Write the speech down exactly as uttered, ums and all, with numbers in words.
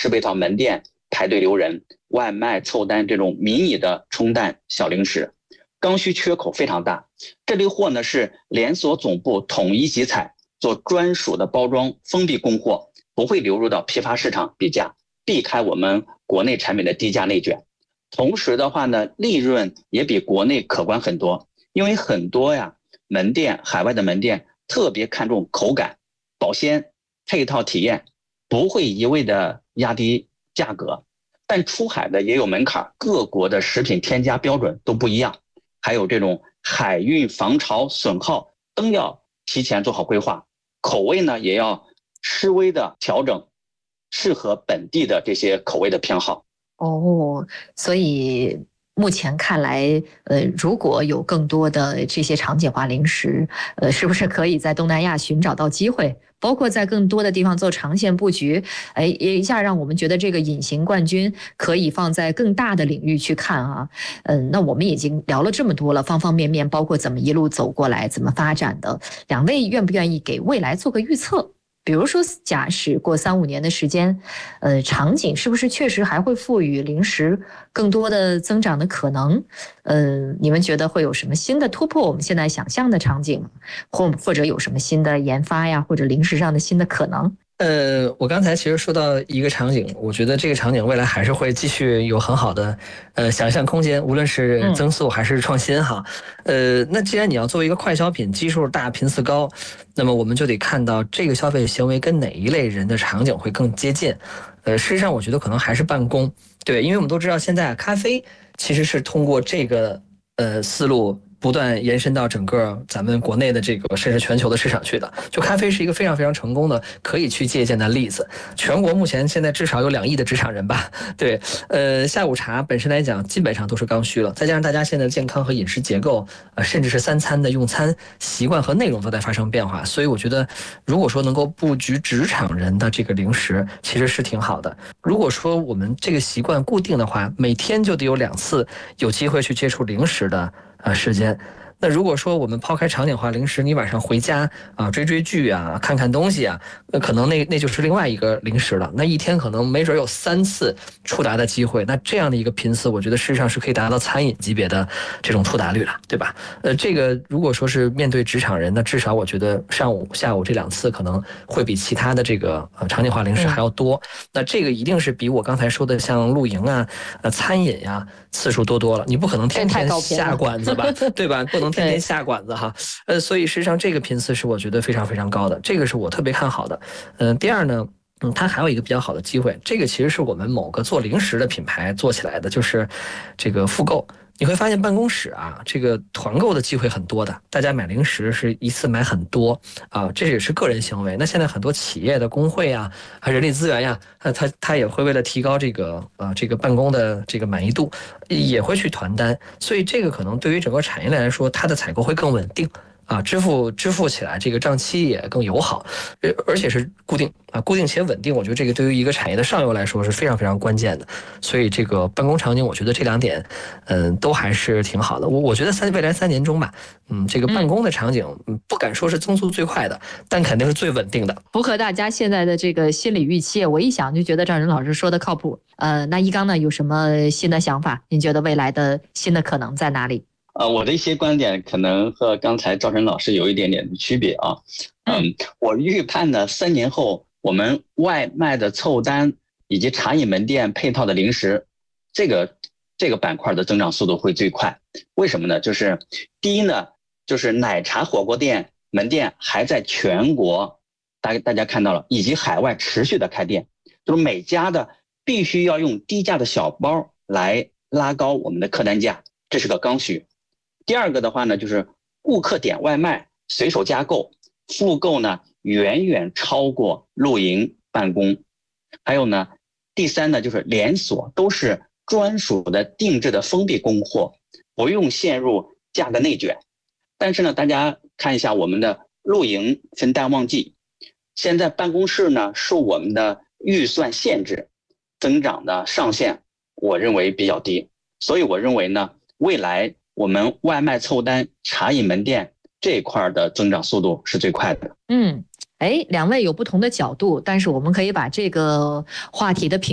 十倍套门店排队留人，外卖凑单这种迷你的冲淡小零食，刚需缺口非常大。这类货呢是连锁总部统一集采，做专属的包装，封闭供货，不会流入到批发市场比价，避开我们国内产品的低价内卷。同时的话呢，利润也比国内可观很多，因为很多呀门店海外的门店特别看重口感、保鲜、配套体验，不会一味的压低价格。但出海的也有门槛，各国的食品添加标准都不一样，还有这种海运防潮损耗都要提前做好规划，口味呢也要稍微的调整，适合本地的这些口味的偏好。 哦，所以目前看来，呃，如果有更多的这些场景化零食，呃，是不是可以在东南亚寻找到机会？包括在更多的地方做长线布局，哎，一下让我们觉得这个隐形冠军可以放在更大的领域去看啊。嗯，那我们已经聊了这么多了，方方面面，包括怎么一路走过来，怎么发展的，两位愿不愿意给未来做个预测？比如说，假使过三五年的时间，呃，场景是不是确实还会赋予零食更多的增长的可能？呃，你们觉得会有什么新的突破我们现在想象的场景，或或者有什么新的研发呀，或者零食上的新的可能？ 呃，我刚才其实说到一个场景，我觉得这个场景未来还是会继续有很好的呃想象空间，无论是增速还是创新哈。呃，那既然你要作为一个快消品，基数大、频次高，那么我们就得看到这个消费行为跟哪一类人的场景会更接近。呃，事实上我觉得可能还是办公，对，因为我们都知道现在咖啡其实是通过这个呃思路不断延伸到整个咱们国内的这个甚至全球的市场去的。就咖啡是一个非常非常成功的可以去借鉴的例子。全国目前现在至少有两亿的职场人吧，对，呃，下午茶本身来讲基本上都是刚需了，再加上大家现在的健康和饮食结构，呃，甚至是三餐的用餐习惯和内容都在发生变化，所以我觉得如果说能够布局职场人的这个零食，其实是挺好的。如果说我们这个习惯固定的话，每天就得有两次有机会去接触零食的呃时间。那如果说我们抛开场景化零食，你晚上回家啊追追剧啊看看东西啊，那可能那那就是另外一个零食了。那一天可能没准有三次触达的机会，那这样的一个频次，我觉得事实上是可以达到餐饮级别的这种触达率了，对吧？呃，这个如果说是面对职场人，那至少我觉得上午下午这两次可能会比其他的这个呃场景化零食还要多。那这个一定是比我刚才说的像露营啊、呃餐饮呀、啊、次数多多了。你不可能天天下馆子吧，对吧？不能天天下馆子哈。呃，所以实际上这个频次是我觉得非常非常高的，这个是我特别看好的。嗯、呃，第二呢。嗯，它还有一个比较好的机会，这个其实是我们某个做零食的品牌做起来的，就是这个复购。你会发现办公室啊，这个团购的机会很多的，大家买零食是一次买很多啊，这也是个人行为。那现在很多企业的工会啊，还人力资源呀，它它它也会为了提高这个啊这个办公的这个满意度，也会去团单，所以这个可能对于整个产业链来说，它的采购会更稳定。啊，支付支付起来这个账期也更友好，而而且是固定啊，固定且稳定。我觉得这个对于一个产业的上游来说是非常非常关键的。所以这个办公场景，我觉得这两点，嗯，都还是挺好的。我我觉得三未来三年中吧，嗯，这个办公的场景，嗯，不敢说是增速最快的，但肯定是最稳定的， 符合大家现在的这个心理预期。我一想就觉得赵仁老师说的靠谱。呃，那一刚呢有什么新的想法？您觉得未来的新的可能在哪里？ 呃，我的一些观点可能和刚才赵晨老师有一点点的区别啊。嗯，我预判呢，三年后我们外卖的凑单以及茶饮门店配套的零食，这个这个板块的增长速度会最快。为什么呢？就是第一呢，就是奶茶火锅店门店还在全国，大大家看到了，以及海外持续的开店，就是每家的必须要用低价的小包来拉高我们的客单价，这是个刚需。第二个的话呢，就是顾客点外卖随手加购，复购呢远远超过露营办公。还有呢，第三呢，就是连锁都是专属的定制的封闭供货，不用陷入价格内卷。但是呢，大家看一下我们的露营分淡旺季，现在办公室呢受我们的预算限制，增长的上限我认为比较低，所以我认为呢，未来我们外卖凑单茶饮门店这一块的增长速度是最快的。 嗯，哎，两位有不同的角度，但是我们可以把这个话题的评